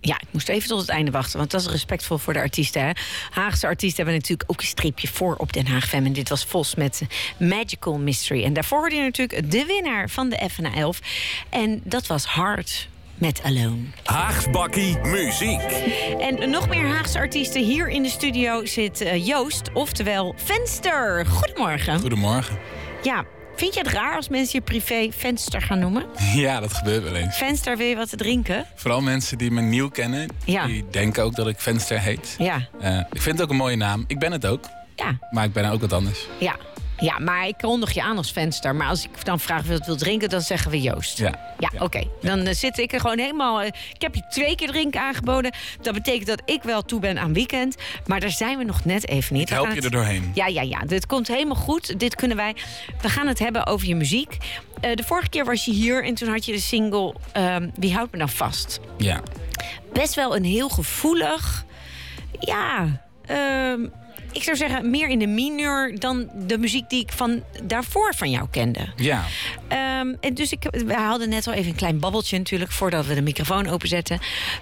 Ja, ik moest even tot het einde wachten, want dat is respectvol voor de artiesten. Hè? Haagse artiesten hebben natuurlijk ook een streepje voor op Den Haag FM. En dit was Vos met Magical Mystery. En daarvoor hoorde je natuurlijk de winnaar van de FNA 11. En dat was Hard met Alone. Haags bakkie muziek. En nog meer Haagse artiesten. Hier in de studio zit Joost, oftewel Venster. Goedemorgen. Goedemorgen. Ja, vind je het raar als mensen je privé Venster gaan noemen? Ja, dat gebeurt wel eens. Venster, wil je wat te drinken? Vooral mensen die me nieuw kennen, Ja. die denken ook dat ik Venster heet. Ja. Ik vind het ook een mooie naam. Ik ben het ook, Ja. maar ik ben ook wat anders. Ja, maar ik kondig je aan als Venster. Maar als ik dan vraag of je wil drinken, dan zeggen we Joost. Ja, oké. Dan zit ik er gewoon helemaal... ik heb je 2 keer drinken aangeboden. Dat betekent dat ik wel toe ben aan weekend. Maar daar zijn we nog net even niet. Ik help je er doorheen. Ja. Dit komt helemaal goed. Dit kunnen wij. We gaan het hebben over je muziek. De vorige keer was je hier en toen had je de single Wie houdt me dan vast? Ja. Best wel een heel gevoelig... Ja... ik zou zeggen, meer in de mineur dan de muziek die ik van daarvoor van jou kende. Ja. En dus we hadden net al even een klein babbeltje natuurlijk voordat we de microfoon openzetten.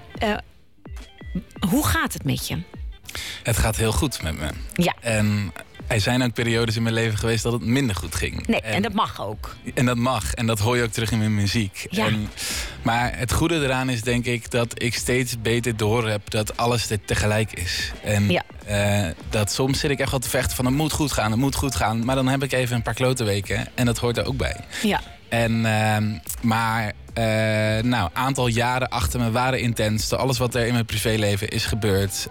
Hoe gaat het met je? Het gaat heel goed met me. Ja. En er zijn ook periodes in mijn leven geweest dat het minder goed ging. Nee, en dat mag ook. En dat mag. En dat hoor je ook terug in mijn muziek. Ja. Maar het goede eraan is, denk ik, dat ik steeds beter doorheb dat alles tegelijk is. En dat soms zit ik echt wel te vechten van het moet goed gaan. Maar dan heb ik even een paar klote weken en dat hoort er ook bij. Ja. En, aantal jaren achter me waren intens. Alles wat er in mijn privéleven is gebeurd.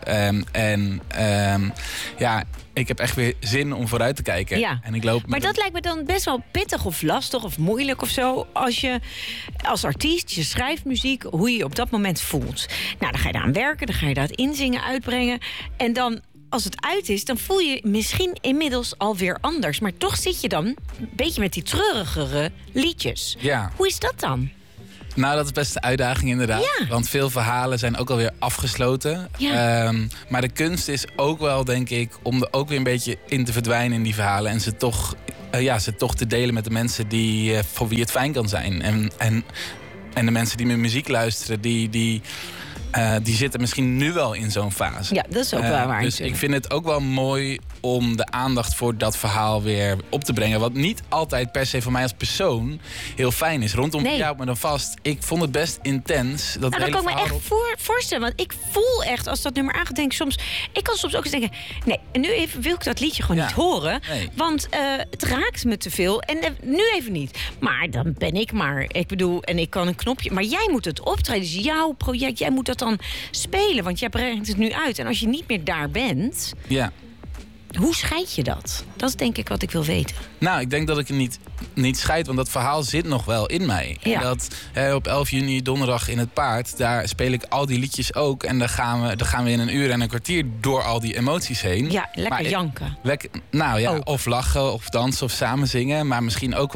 Ik heb echt weer zin om vooruit te kijken. Ja. En ik loop. Maar dat lijkt me dan best wel pittig of lastig of moeilijk of zo. Als je als artiest, je schrijft muziek, hoe je je op dat moment voelt. Nou, dan ga je daaraan werken, dan ga je dat inzingen, uitbrengen. En dan, als het uit is, dan voel je misschien inmiddels alweer anders. Maar toch zit je dan een beetje met die treurigere liedjes. Ja. Hoe is dat dan? Nou, dat is best een uitdaging inderdaad. Ja. Want veel verhalen zijn ook alweer afgesloten. Ja. Maar de kunst is ook wel, denk ik, om er ook weer een beetje in te verdwijnen in die verhalen. En ze toch te delen met de mensen voor wie het fijn kan zijn. En de mensen die mijn muziek luisteren, die zitten misschien nu wel in zo'n fase. Ja, dat is ook wel waar. Dus ik vind het ook wel mooi om de aandacht voor dat verhaal weer op te brengen. Wat niet altijd per se voor mij als persoon heel fijn is. Rondom Wie houdt me dan vast. Ik vond het best intens. Dat kan ik me echt voorstellen. Want ik voel echt, als dat nummer aangaat, denk ik kan soms ook eens denken, nee, en nu even wil ik dat liedje gewoon niet horen. Nee. Want het raakt me te veel. En nu even niet. Maar dan ben ik maar. Ik bedoel, en ik kan een knopje. Maar jij moet het optreden. Dus jouw project, jij moet dat dan spelen. Want jij brengt het nu uit. En als je niet meer daar bent... Ja. Hoe scheid je dat? Dat is denk ik wat ik wil weten. Nou, ik denk dat ik het niet scheid, want dat verhaal zit nog wel in mij. Ja. En dat op 11 juni, donderdag in het Paard, daar speel ik al die liedjes ook. En dan gaan we in een uur en een kwartier door al die emoties heen. Ja, lekker janken. Of lachen, of dansen, of samen zingen. Maar misschien ook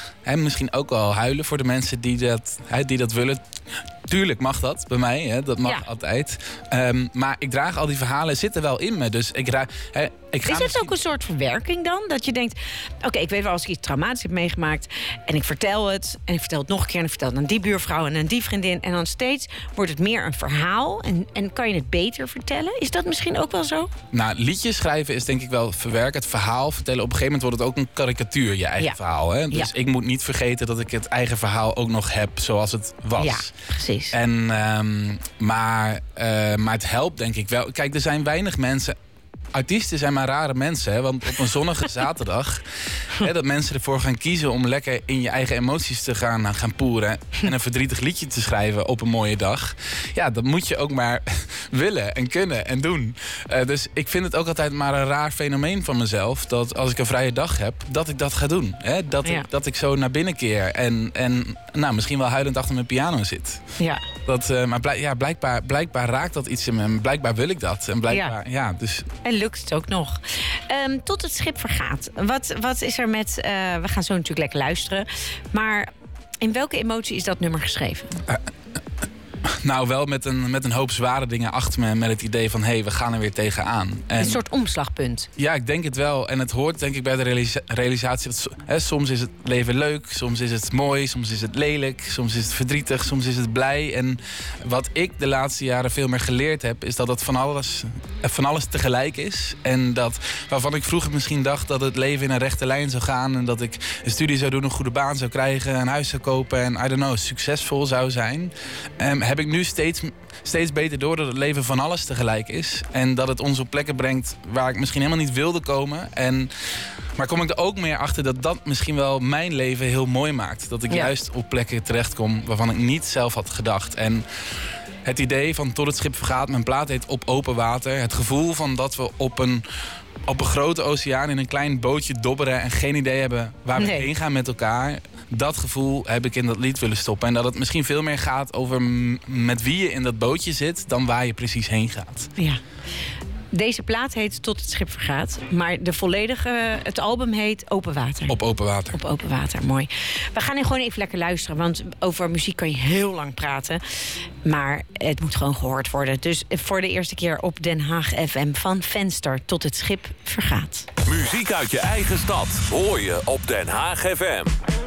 wel huilen voor de mensen die dat willen. Tuurlijk mag dat bij mij, hè? Dat mag altijd. Maar ik draag al die verhalen, zitten wel in me. Dus is het ook een soort verwerking dan? Dat je denkt, oké, ik weet wel als ik iets traumatisch heb meegemaakt... en ik vertel het, en ik vertel het nog een keer... en ik vertel het aan die buurvrouw en aan die vriendin... en dan steeds wordt het meer een verhaal... en kan je het beter vertellen? Is dat misschien ook wel zo? Nou, liedjes schrijven is denk ik wel verwerken. Het verhaal vertellen, op een gegeven moment wordt het ook een karikatuur... je eigen verhaal, hè? Dus ik moet niet vergeten dat ik het eigen verhaal ook nog heb... zoals het was. Ja, precies. Maar het helpt denk ik wel. Kijk, er zijn weinig mensen... Artiesten zijn maar rare mensen, hè? Want op een zonnige zaterdag... dat mensen ervoor gaan kiezen om lekker in je eigen emoties te gaan poeren... en een verdrietig liedje te schrijven op een mooie dag... ja, dat moet je ook maar willen en kunnen en doen. Dus ik vind het ook altijd maar een raar fenomeen van mezelf... dat als ik een vrije dag heb, dat ik dat ga doen. Hè? Dat ik zo naar binnen keer en misschien wel huilend achter mijn piano zit. Ja. Maar blijkbaar raakt dat iets in me. Blijkbaar wil ik dat. En blijkbaar, dus... En lukt het ook nog. Tot het schip vergaat. Wat is er met... we gaan zo natuurlijk lekker luisteren. Maar in welke emotie is dat nummer geschreven? Nou, wel met een hoop zware dingen achter me. Met het idee van, we gaan er weer tegenaan. Een soort omslagpunt. Ja, ik denk het wel. En het hoort denk ik bij de realisatie. Dat, soms is het leven leuk, soms is het mooi, soms is het lelijk, soms is het verdrietig, soms is het blij. En wat ik de laatste jaren veel meer geleerd heb, is dat het van alles tegelijk is. En dat waarvan ik vroeger misschien dacht dat het leven in een rechte lijn zou gaan. En dat ik een studie zou doen, een goede baan zou krijgen, een huis zou kopen en I don't know, succesvol zou zijn. Heb ik nu steeds beter door dat het leven van alles tegelijk is. En dat het ons op plekken brengt waar ik misschien helemaal niet wilde komen. Maar kom ik er ook meer achter dat dat misschien wel mijn leven heel mooi maakt. Dat ik juist op plekken terechtkom waarvan ik niet zelf had gedacht. En het idee van Tot het schip vergaat, mijn plaat heet Op open water. Het gevoel van dat we op een grote oceaan in een klein bootje dobberen en geen idee hebben waar we heen gaan met elkaar. Dat gevoel heb ik in dat lied willen stoppen. En dat het misschien veel meer gaat over met wie je in dat bootje zit dan waar je precies heen gaat. Ja. Deze plaat heet Tot het schip vergaat. Maar het album heet Open Water. Op open water. Op open water, mooi. We gaan nu gewoon even lekker luisteren. Want over muziek kan je heel lang praten. Maar het moet gewoon gehoord worden. Dus voor de eerste keer op Den Haag FM van Venster Tot het schip vergaat. Muziek uit je eigen stad hoor je op Den Haag FM.